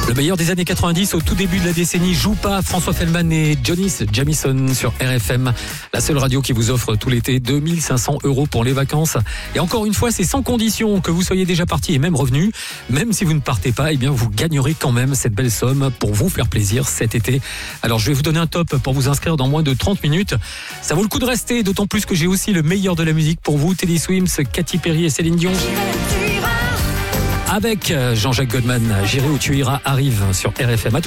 Le meilleur des années 90 au tout début de la décennie joue pas François Feldman et Johnny Jamison sur RFM, la seule radio qui vous offre tout l'été 2500 € pour les vacances. Et encore une fois, c'est sans condition que vous soyez déjà parti et même revenu. Même si vous ne partez pas, eh bien vous gagnerez quand même cette belle somme pour vous faire plaisir cet été. Alors je vais vous donner un top pour vous inscrire dans moins de 30 minutes. Ça vaut le coup de rester, d'autant plus que j'ai aussi le meilleur de la musique pour vous. Teddy Swims, Katy Perry et Céline Dion. Avec Jean-Jacques Goldman, J'irai où tu iras arrive sur RFM.